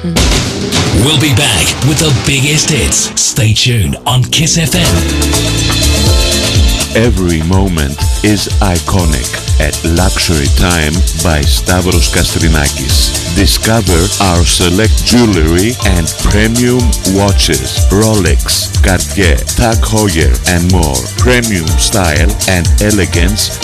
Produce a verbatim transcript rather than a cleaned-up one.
We'll be back with the biggest hits. Stay tuned on Kiss F M. Every moment is iconic at Luxury Time by Stavros Kastrinakis. Discover our select jewelry and premium watches, Rolex, Cartier, Tag Heuer and more. Premium style and elegance